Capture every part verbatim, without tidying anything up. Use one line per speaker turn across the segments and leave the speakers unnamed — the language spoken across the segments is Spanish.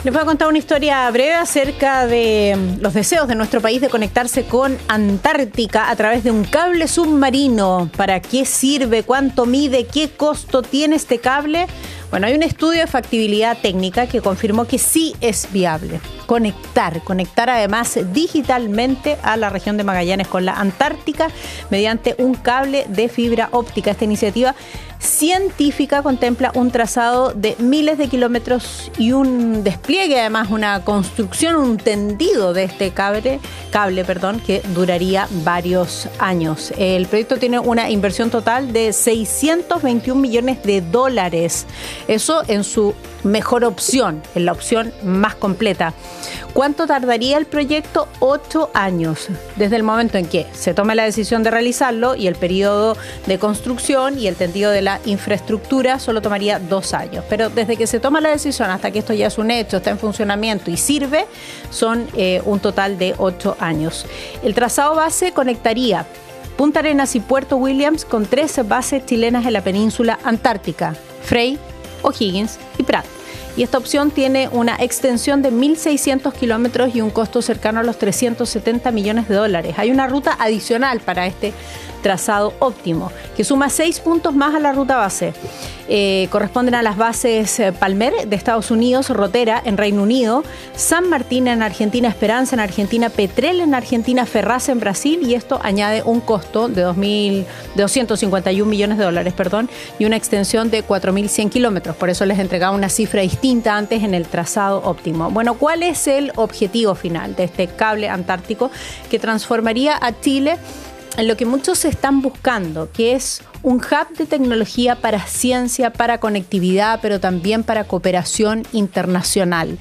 Les voy a contar una historia breve acerca de los deseos de nuestro país de conectarse con Antártica a través de un cable submarino. ¿Para qué sirve? ¿Cuánto mide? ¿Qué costo tiene este cable? Bueno, hay un estudio de factibilidad técnica que confirmó que sí es viable conectar, conectar además digitalmente a la región de Magallanes con la Antártica mediante un cable de fibra óptica. Esta iniciativa científica contempla un trazado de miles de kilómetros y un despliegue, además una construcción, un tendido de este cable, cable, perdón, que duraría varios años. El proyecto tiene una inversión total de seiscientos veintiún millones de dólares. Eso en su mejor opción, en la opción más completa. ¿Cuánto tardaría el proyecto? Ocho años, desde el momento en que se tome la decisión de realizarlo, y el periodo de construcción y el tendido de la infraestructura solo tomaría dos años. Pero desde que se toma la decisión hasta que esto ya es un hecho, está en funcionamiento y sirve, son eh, un total de ocho años. El trazado base conectaría Punta Arenas y Puerto Williams con tres bases chilenas en la península antártica: Frey, O'Higgins y Prat. Y esta opción tiene una extensión de mil seiscientos kilómetros y un costo cercano a los trescientos setenta millones de dólares. Hay una ruta adicional para este trazado óptimo, que suma seis puntos más a la ruta base. Eh, corresponden a las bases Palmer de Estados Unidos, Rotera en Reino Unido, San Martín en Argentina, Esperanza en Argentina, Petrel en Argentina, Ferraz en Brasil, y esto añade un costo de dos mil doscientos cincuenta y un millones de dólares, perdón, y una extensión de cuatro mil cien kilómetros. Por eso les entregaba una cifra distinta antes en el trazado óptimo. Bueno, ¿cuál es el objetivo final de este cable antártico que transformaría a Chile en lo que muchos están buscando, que es un hub de tecnología para ciencia, para conectividad, pero también para cooperación internacional?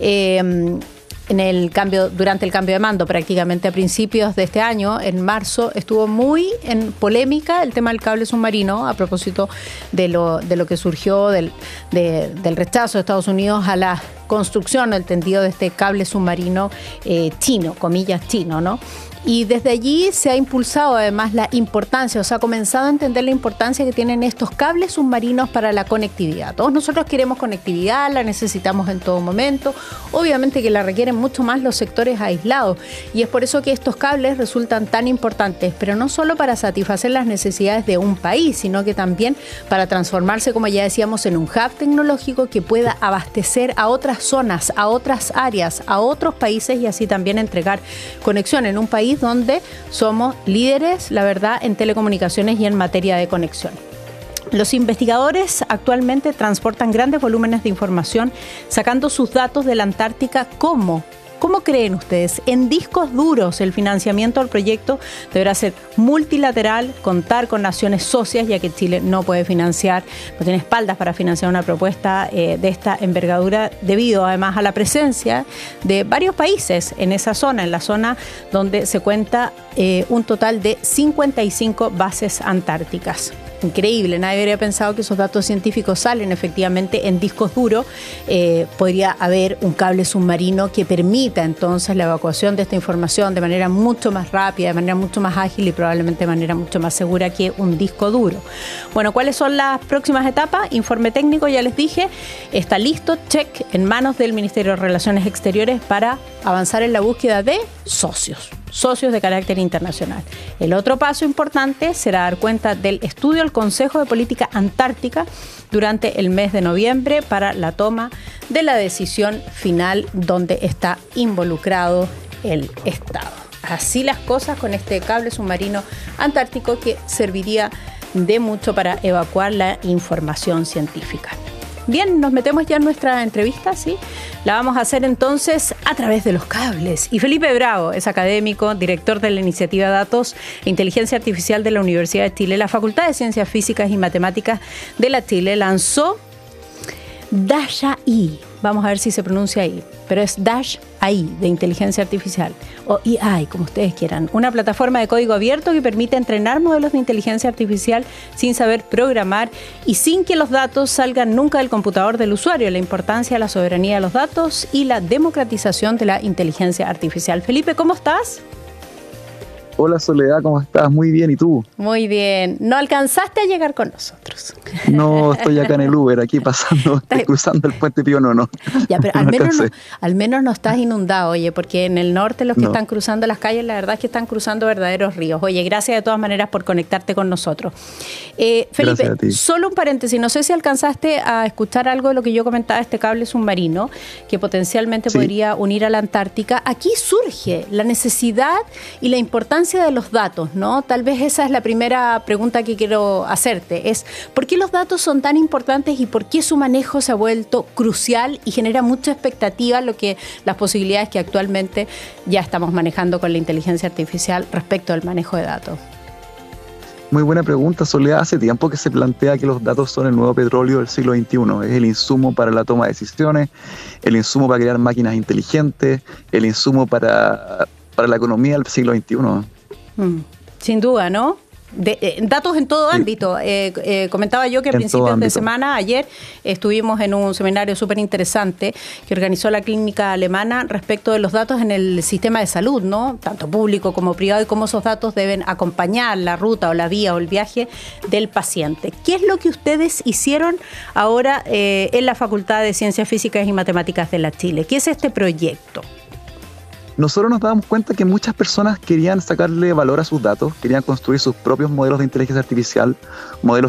Eh, en el cambio, durante el cambio de mando, prácticamente a principios de este año, en marzo, estuvo muy en polémica el tema del cable submarino, a propósito de lo, de lo que surgió del, de, del rechazo de Estados Unidos a la construcción, el tendido de este cable submarino eh, chino, comillas chino, ¿no? Y desde allí se ha impulsado además la importancia, o sea, ha comenzado a entender la importancia que tienen estos cables submarinos para la conectividad. Todos nosotros queremos conectividad, la necesitamos en todo momento, obviamente que la requieren mucho más los sectores aislados, y es por eso que estos cables resultan tan importantes, pero no solo para satisfacer las necesidades de un país, sino que también para transformarse, como ya decíamos, en un hub tecnológico que pueda abastecer a otras zonas, a otras áreas, a otros países, y así también entregar conexión en un país donde somos líderes, la verdad, en telecomunicaciones y en materia de conexión. Los investigadores actualmente transportan grandes volúmenes de información sacando sus datos de la Antártica. ¿Cómo? ¿Cómo creen ustedes? En discos duros. El financiamiento del proyecto deberá ser multilateral, contar con naciones socias, ya que Chile no puede financiar, no tiene espaldas para financiar una propuesta eh, de esta envergadura, debido además a la presencia de varios países en esa zona, en la zona donde se cuenta eh, un total de cincuenta y cinco bases antárticas. Increíble, nadie habría pensado que esos datos científicos salen efectivamente en discos duros. Eh, podría haber un cable submarino que permita entonces la evacuación de esta información de manera mucho más rápida, de manera mucho más ágil y probablemente de manera mucho más segura que un disco duro. Bueno, ¿cuáles son las próximas etapas? Informe técnico, ya les dije, está listo, check, en manos del Ministerio de Relaciones Exteriores para avanzar en la búsqueda de socios. socios de carácter internacional. El otro paso importante será dar cuenta del estudio del Consejo de Política Antártica durante el mes de noviembre para la toma de la decisión final donde está involucrado el Estado. Así las cosas con este cable submarino antártico que serviría de mucho para evacuar la información científica. Bien, nos metemos ya en nuestra entrevista, ¿sí? La vamos a hacer entonces a través de los cables. Y Felipe Bravo es académico, director de la Iniciativa Datos e Inteligencia Artificial de la Universidad de Chile. La Facultad de Ciencias Físicas y Matemáticas de la Chile lanzó DASH-A I. Vamos a ver si se pronuncia ahí, pero es DASH-A I, de inteligencia artificial, o A I, como ustedes quieran. Una plataforma de código abierto que permite entrenar modelos de inteligencia artificial sin saber programar y sin que los datos salgan nunca del computador del usuario. La importancia de la soberanía de los datos y la democratización de la inteligencia artificial. Felipe, ¿cómo estás?
Hola Soledad, ¿cómo estás? Muy bien, ¿y tú?
Muy bien. No alcanzaste a llegar con nosotros.
No, estoy acá en el Uber, aquí pasando, estoy cruzando el puente Pío Nono.
Ya, pero
No
al menos no,
alcancé.
al menos no estás inundado, oye, porque en el norte los que
No.
están cruzando las calles, la verdad es que están cruzando verdaderos ríos. Oye, gracias de todas maneras por conectarte con nosotros. Eh, Felipe,
Gracias a ti.
solo un paréntesis, no sé si alcanzaste a escuchar algo de lo que yo comentaba, este cable submarino, que potencialmente
Sí.
podría unir a la Antártica. Aquí surge la necesidad y la importancia de los datos, ¿no? Tal vez esa es la primera pregunta que quiero hacerte, es ¿por qué los datos son tan importantes y por qué su manejo se ha vuelto crucial y genera mucha expectativa lo que las posibilidades que actualmente ya estamos manejando con la inteligencia artificial respecto al manejo de datos?
Muy buena pregunta, Soledad. Hace tiempo que se plantea que los datos son el nuevo petróleo del siglo veintiuno. Es el insumo para la toma de decisiones, el insumo para crear máquinas inteligentes, el insumo para, para la economía del siglo veintiuno.
Mm, sin duda, ¿no? De, eh, datos en todo
Sí.
ámbito. Eh, eh, comentaba yo que a
En todo
principios de
ámbito.
semana, ayer, estuvimos en un seminario súper interesante que organizó la clínica alemana respecto de los datos en el sistema de salud, ¿no? Tanto público como privado, y cómo esos datos deben acompañar la ruta o la vía o el viaje del paciente. ¿Qué es lo que ustedes hicieron ahora eh, en la Facultad de Ciencias Físicas y Matemáticas de la Chile? ¿Qué es este proyecto?
Nosotros nos dábamos cuenta que muchas personas querían sacarle valor a sus datos, querían construir sus propios modelos de inteligencia artificial, modelos